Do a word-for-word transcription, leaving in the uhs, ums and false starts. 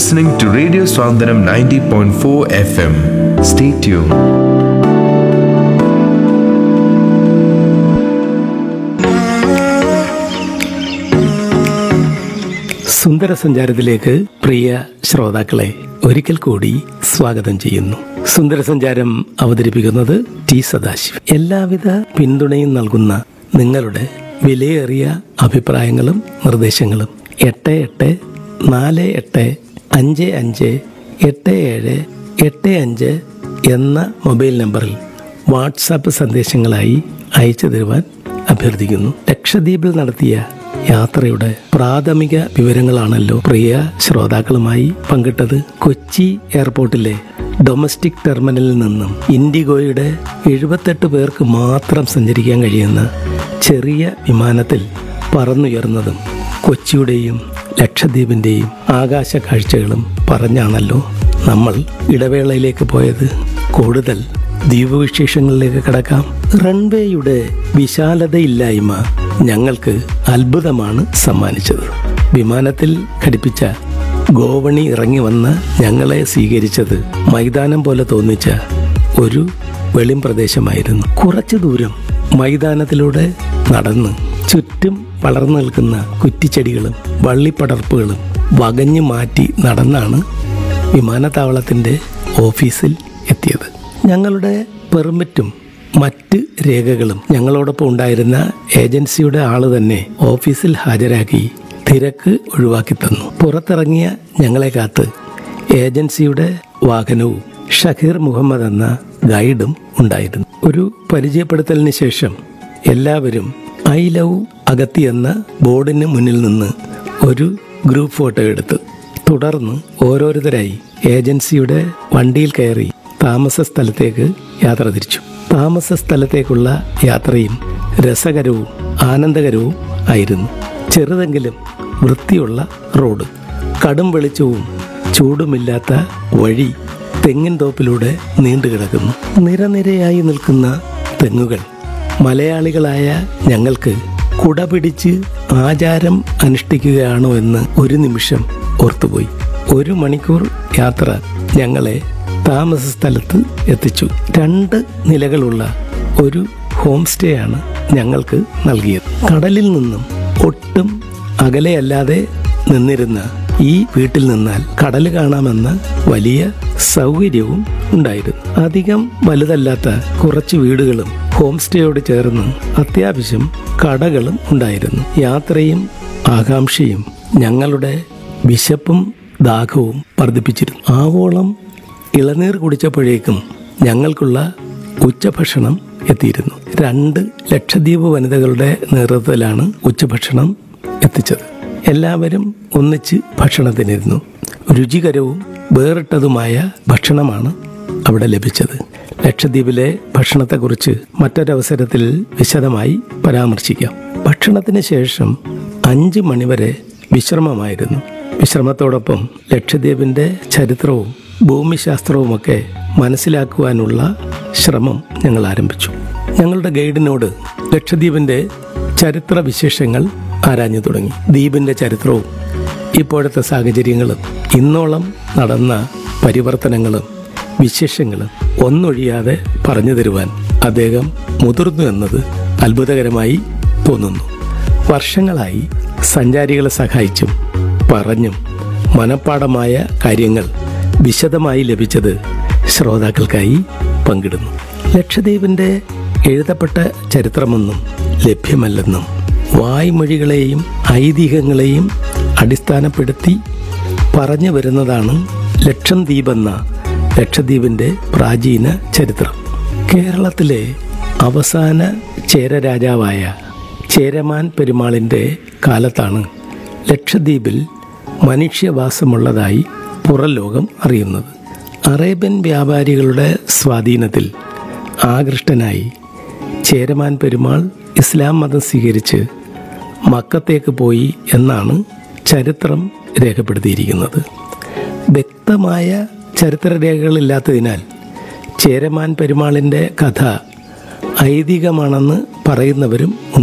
listening to Radio Swandaram ninety point four F M. Stay tuned. സുന്ദര സഞ്ചാരത്തിലേക്ക് പ്രിയ ശ്രോതാക്കളെ ഒരിക്കൽ കൂടി സ്വാഗതം ചെയ്യുന്നു. സുന്ദര സഞ്ചാരം അവതരിപ്പിക്കുന്നത് ടി സദാശിവം. എല്ലാവിധ പിന്തുണയും നൽകുന്ന നിങ്ങളുടെ വിലയേറിയ അഭിപ്രായങ്ങളും നിർദ്ദേശങ്ങളും എട്ട് എട്ട് നാല് എട്ട് അഞ്ച് അഞ്ച് എട്ട് ഏഴ് എട്ട് അഞ്ച് എന്ന മൊബൈൽ നമ്പറിൽ വാട്സാപ്പ് സന്ദേശങ്ങളായി അയച്ചു തരുവാൻ അഭ്യർത്ഥിക്കുന്നു. ലക്ഷദ്വീപിൽ നടത്തിയ യാത്രയുടെ പ്രാഥമിക വിവരങ്ങളാണല്ലോ പ്രിയ ശ്രോതാക്കളുമായി പങ്കിട്ടത്. കൊച്ചി എയർപോർട്ടിലെ ഡൊമസ്റ്റിക് ടെർമിനലിൽ നിന്നും ഇൻഡിഗോയുടെ എഴുപത്തെട്ട് പേർക്ക് മാത്രം സഞ്ചരിക്കാൻ കഴിയുന്ന ചെറിയ വിമാനത്തിൽ പറന്നുയർന്നതും കൊച്ചിയുടെയും ലക്ഷദ്വീപിൻ്റെയും ആകാശ കാഴ്ചകളും പറഞ്ഞാണല്ലോ നമ്മൾ ഇടവേളയിലേക്ക് പോയത്. കൂടുതൽ ദ്വീപ് വിശേഷങ്ങളിലേക്ക് കടക്കാം. റൺവേയുടെ വിശാലതയില്ലായ്മ ഞങ്ങൾക്ക് അത്ഭുതമാണ് സമ്മാനിച്ചത്. വിമാനത്തിൽ ഘടിപ്പിച്ച ഗോവണി ഇറങ്ങി വന്ന് ഞങ്ങളെ സ്വീകരിച്ചത് മൈതാനം പോലെ തോന്നിച്ച ഒരു വെളിം പ്രദേശമായിരുന്നു. കുറച്ചു ദൂരം മൈതാനത്തിലൂടെ നടന്ന് ചുറ്റും വളർന്നു നിൽക്കുന്ന കുറ്റിച്ചെടികളും വള്ളിപ്പടർപ്പുകളും വകഞ്ഞു മാറ്റി നടന്നാണ് വിമാനത്താവളത്തിൻ്റെ ഓഫീസിൽ എത്തിയത്. ഞങ്ങളുടെ പെർമിറ്റും മറ്റ് രേഖകളും ഞങ്ങളോടൊപ്പം ഉണ്ടായിരുന്ന ഏജൻസിയുടെ ആള് തന്നെ ഓഫീസിൽ ഹാജരാക്കി തിരക്ക് ഒഴിവാക്കി തന്നു. പുറത്തിറങ്ങിയ ഞങ്ങളെ കാത്ത് ഏജൻസിയുടെ വാഹനവും ഷഹീർ മുഹമ്മദ് എന്ന ഗൈഡും ഉണ്ടായിരുന്നു. ഒരു പരിചയപ്പെടുത്തലിന് ശേഷം എല്ലാവരും ഐ ലവ് അഗത്തി എന്ന ബോർഡിന് മുന്നിൽ നിന്ന് ഒരു ഗ്രൂപ്പ് ഫോട്ടോ എടുത്തു. തുടർന്ന് ഓരോരുത്തരായി ഏജൻസിയുടെ വണ്ടിയിൽ കയറി താമസ സ്ഥലത്തേക്ക് യാത്ര തിരിച്ചു. താമസ സ്ഥലത്തേക്കുള്ള യാത്രയും രസകരവും ആനന്ദകരവും ആയിരുന്നു. ചെറുതെങ്കിലും വൃത്തിയുള്ള റോഡ്, കടും വെളിച്ചവും ചൂടുമില്ലാത്ത വഴി തെങ്ങിൻ തോപ്പിലൂടെ നീണ്ടുകിടക്കുന്നു. നിരനിരയായി നിൽക്കുന്ന തെങ്ങുകൾ മലയാളികളായ ഞങ്ങൾക്ക് കുട പിടിച്ച് ആചാരം അനുഷ്ഠിക്കുകയാണോ എന്ന് ഒരു നിമിഷം ഓർത്തുപോയി. ഒരു മണിക്കൂർ യാത്ര ഞങ്ങളെ താമസ സ്ഥലത്ത് എത്തിച്ചു. രണ്ട് നിലകളുള്ള ഒരു ഹോം സ്റ്റേ ആണ് ഞങ്ങൾക്ക് നൽകിയത്. കടലിൽ നിന്നും ഒട്ടും അകലെയല്ലാതെ നിന്നിരുന്ന ഈ വീട്ടിൽ നിന്നാൽ കടൽ കാണാമെന്ന വലിയ സൗകര്യവും ഉണ്ടായിരുന്നു. അധികം വലുതല്ലാത്ത കുറച്ച് വീടുകളും ഹോം സ്റ്റേയോട് ചേർന്ന് അത്യാവശ്യം കടകളും ഉണ്ടായിരുന്നു. യാത്രയും ആകാംക്ഷയും ഞങ്ങളുടെ വിശപ്പും ദാഹവും വർദ്ധിപ്പിച്ചിരുന്നു. ആവോളം ഇളനീർ കുടിച്ചപ്പോഴേക്കും ഞങ്ങൾക്കുള്ള ഉച്ചഭക്ഷണം എത്തിയിരുന്നു. രണ്ട് ലക്ഷദ്വീപ് വനിതകളുടെ നേതൃത്വത്തിലാണ് ഉച്ചഭക്ഷണം എത്തിച്ചത്. എല്ലാവരും ഒന്നിച്ച് ഭക്ഷണത്തിനിരുന്നു. രുചികരവും വേറിട്ടതുമായ ഭക്ഷണമാണ് അവിടെ ലഭിച്ചത്. ലക്ഷദ്വീപിലെ ഭക്ഷണത്തെക്കുറിച്ച് മറ്റൊരവസരത്തിൽ വിശദമായി പരാമർശിക്കാം. ഭക്ഷണത്തിന് ശേഷം അഞ്ച് മണിവരെ വിശ്രമമായിരുന്നു. വിശ്രമത്തോടൊപ്പം ലക്ഷദ്വീപിൻ്റെ ചരിത്രവും ഭൂമിശാസ്ത്രവുമൊക്കെ മനസ്സിലാക്കുവാനുള്ള ശ്രമം ഞങ്ങൾ ആരംഭിച്ചു. ഞങ്ങളുടെ ഗൈഡിനോട് ലക്ഷദ്വീപിൻ്റെ ചരിത്ര വിശേഷങ്ങൾ ആരാഞ്ഞു തുടങ്ങി. ദ്വീപിൻ്റെ ചരിത്രവും ഇപ്പോഴത്തെ സാഹചര്യങ്ങളും ഇന്നോളം നടന്ന പരിവർത്തനങ്ങളും വിശേഷങ്ങളും ഒന്നൊഴിയാതെ പറഞ്ഞു തരുവാൻ അദ്ദേഹം മുതിർന്നു എന്നത് അത്ഭുതകരമായി തോന്നുന്നു. വർഷങ്ങളായി സഞ്ചാരികളെ സഹായിച്ചും പറഞ്ഞും മനഃപ്പാടമായ കാര്യങ്ങൾ വിശദമായി ലഭിച്ചത് ശ്രോതാക്കൾക്കായി പങ്കിടുന്നു. ലക്ഷദ്വീപിൻ്റെ എഴുതപ്പെട്ട ചരിത്രമൊന്നും ലഭ്യമല്ലെന്നും വായ്മൊഴികളെയും ഐതിഹ്യങ്ങളെയും അടിസ്ഥാനപ്പെടുത്തി പറഞ്ഞു വരുന്നതാണ് ലക്ഷദ്വീപെന്ന ലക്ഷദ്വീപിൻ്റെ പ്രാചീന ചരിത്രം. കേരളത്തിലെ അവസാന ചേര രാജാവായ ചേരമാൻ പെരുമാളിൻ്റെ കാലത്താണ് ലക്ഷദ്വീപിൽ മനുഷ്യവാസമുള്ളതായി പുറം ലോകം അറിയുന്നത്. അറേബ്യൻ വ്യാപാരികളുടെ സ്വാധീനത്തിൽ ആകൃഷ്ടനായി ചേരമാൻ പെരുമാൾ ഇസ്ലാം മതം സ്വീകരിച്ച് മക്കത്തേക്ക് പോയി എന്നാണ് ചരിത്രം രേഖപ്പെടുത്തിയിരിക്കുന്നത്. വ്യക്തമായ ചരിത്രരേഖകളില്ലാത്തതിനാൽ ചേരമാൻ പെരുമാളിൻ്റെ കഥ ഐതിഹ്യമാണെന്ന് പറയുന്നവരും ഉണ്ട്.